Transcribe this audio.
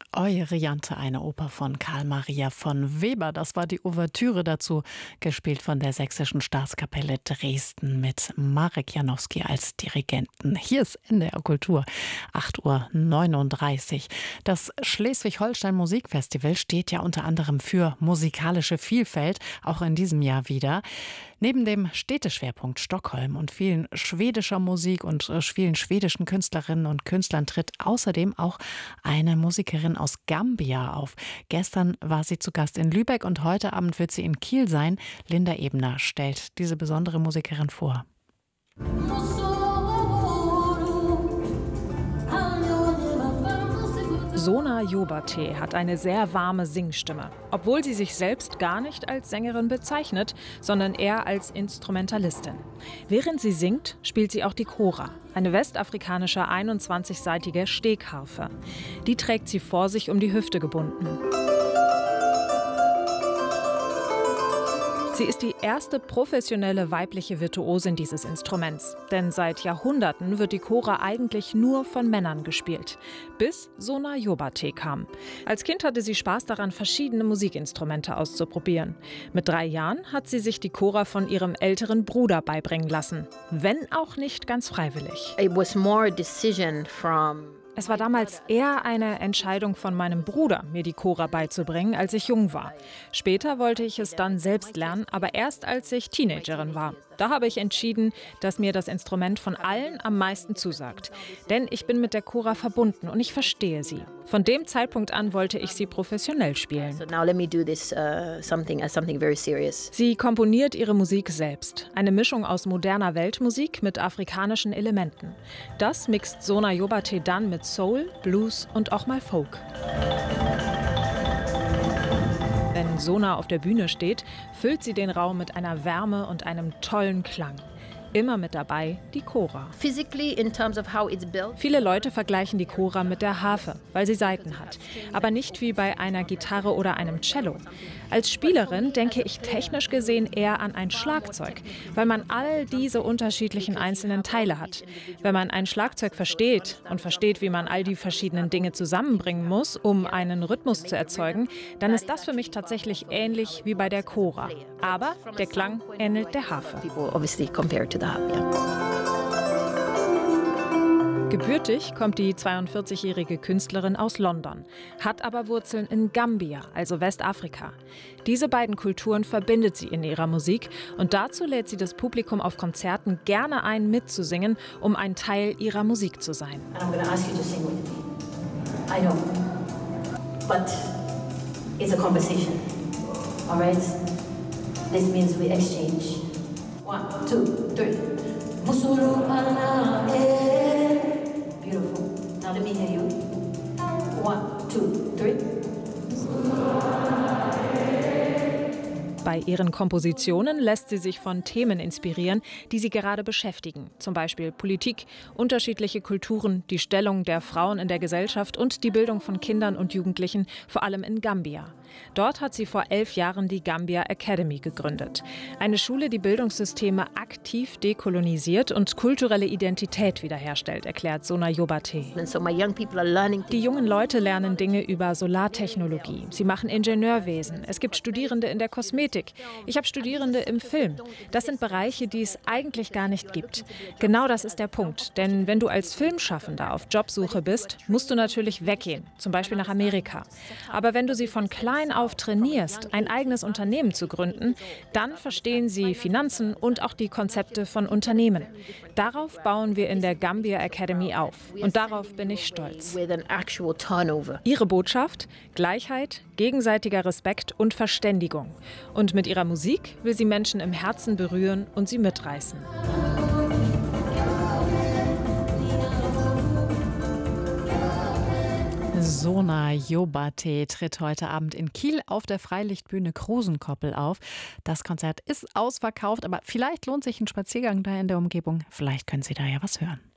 Euryanthe, eine Oper von Karl Maria von Weber. Das war die Ouvertüre dazu, gespielt von der Sächsischen Staatskapelle Dresden mit Marek Janowski als Dirigenten. Hier ist NDR Kultur, 8:39 Uhr. Das Schleswig-Holstein Musikfestival steht ja unter anderem für musikalische Vielfalt, auch in diesem Jahr wieder. Neben dem Städteschwerpunkt Stockholm und vielen schwedischer Musik und vielen schwedischen Künstlerinnen und Künstlern tritt außerdem auch eine Musikerin aus Gambia auf. Gestern war sie zu Gast in Lübeck und heute Abend wird sie in Kiel sein. Linda Ebner stellt diese besondere Musikerin vor. Sona Jobate hat eine sehr warme Singstimme, obwohl sie sich selbst gar nicht als Sängerin bezeichnet, sondern eher als Instrumentalistin. Während sie singt, spielt sie auch die Kora, eine westafrikanische 21-saitige Stegharfe. Die trägt sie vor sich um die Hüfte gebunden. Sie ist die erste professionelle weibliche Virtuosin dieses Instruments. Denn seit Jahrhunderten wird die Kora eigentlich nur von Männern gespielt. Bis Sona Jobate kam. Als Kind hatte sie Spaß daran, verschiedene Musikinstrumente auszuprobieren. Mit 3 Jahren hat sie sich die Kora von ihrem älteren Bruder beibringen lassen. Wenn auch nicht ganz freiwillig. Es war damals eher eine Entscheidung von meinem Bruder, mir die Kora beizubringen, als ich jung war. Später wollte ich es dann selbst lernen, aber erst als ich Teenagerin war. Da habe ich entschieden, dass mir das Instrument von allen am meisten zusagt. Denn ich bin mit der Kora verbunden und ich verstehe sie. Von dem Zeitpunkt an wollte ich sie professionell spielen. Sie komponiert ihre Musik selbst. Eine Mischung aus moderner Weltmusik mit afrikanischen Elementen. Das mixt Sona Jobate dann mit Soul, Blues und auch mal Folk. Wenn Sona auf der Bühne steht, füllt sie den Raum mit einer Wärme und einem tollen Klang. Immer mit dabei die Kora. Viele Leute vergleichen die Kora mit der Harfe, weil sie Saiten hat. Aber nicht wie bei einer Gitarre oder einem Cello. Als Spielerin denke ich technisch gesehen eher an ein Schlagzeug, weil man all diese unterschiedlichen einzelnen Teile hat. Wenn man ein Schlagzeug versteht und versteht, wie man all die verschiedenen Dinge zusammenbringen muss, um einen Rhythmus zu erzeugen, dann ist das für mich tatsächlich ähnlich wie bei der Kora. Aber der Klang ähnelt der Harfe. Gebürtig kommt die 42-jährige Künstlerin aus London, hat aber Wurzeln in Gambia, also Westafrika. Diese beiden Kulturen verbindet sie in ihrer Musik und dazu lädt sie das Publikum auf Konzerten gerne ein, mitzusingen, um ein Teil ihrer Musik zu sein. It's a conversation. All right? This means we exchange. 1, 2, 3. Musulu ala beautiful. Now let me hear you. 1, 2, 3. Bei ihren Kompositionen lässt sie sich von Themen inspirieren, die sie gerade beschäftigen. Zum Beispiel Politik, unterschiedliche Kulturen, die Stellung der Frauen in der Gesellschaft und die Bildung von Kindern und Jugendlichen, vor allem in Gambia. Dort hat sie vor 11 Jahren die Gambia Academy gegründet. Eine Schule, die Bildungssysteme aktiv dekolonisiert und kulturelle Identität wiederherstellt, erklärt Sona Jobate. Die jungen Leute lernen Dinge über Solartechnologie. Sie machen Ingenieurwesen. Es gibt Studierende in der Kosmetik. Ich habe Studierende im Film. Das sind Bereiche, die es eigentlich gar nicht gibt. Genau das ist der Punkt. Denn wenn du als Filmschaffender auf Jobsuche bist, musst du natürlich weggehen, zum Beispiel nach Amerika. Aber wenn du sie von klein auf trainierst, ein eigenes Unternehmen zu gründen, dann verstehen sie Finanzen und auch die Konzepte von Unternehmen. Darauf bauen wir in der Gambia Academy auf. Und darauf bin ich stolz. Ihre Botschaft? Gleichheit, gegenseitiger Respekt und Verständigung. Und mit ihrer Musik will sie Menschen im Herzen berühren und sie mitreißen. Sona Jobate tritt heute Abend in Kiel auf der Freilichtbühne Krusenkoppel auf. Das Konzert ist ausverkauft, aber vielleicht lohnt sich ein Spaziergang da in der Umgebung. Vielleicht können Sie da ja was hören.